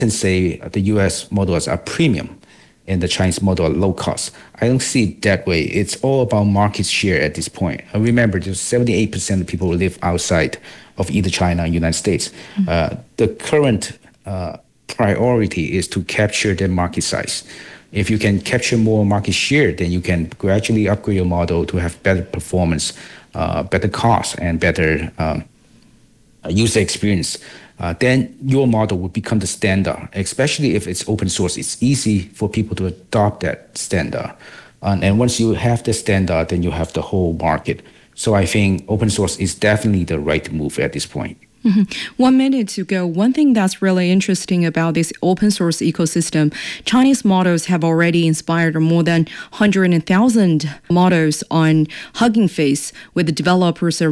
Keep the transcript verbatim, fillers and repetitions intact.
can say the U S models are premium and the Chinese model are low cost. I don't see it that way. It's all about market share at this point. Uh, remember, there's seventy-eight percent of people who live outside of either China or United States. Mm-hmm. Uh, the current uh, priority is to capture the market size. If you can capture more market share, then you can gradually upgrade your model to have better performance, uh, better cost, and better um, user experience. Uh, then your model will become the standard, especially if it's open source. It's easy for people to adopt that standard. Um, and once you have the standard, then you have the whole market. So I think open source is definitely the right move at this point. Mm-hmm. One minute to go. One thing that's really interesting about this open source ecosystem, Chinese models have already inspired more than one hundred thousand models on Hugging Face, with the developers